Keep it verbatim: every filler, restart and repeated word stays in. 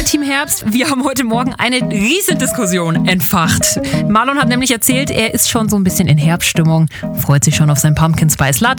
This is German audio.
Team Herbst. Wir haben heute Morgen eine Riesendiskussion entfacht. Marlon hat nämlich erzählt, er ist schon so ein bisschen in Herbststimmung, freut sich schon auf sein Pumpkin Spice Latte.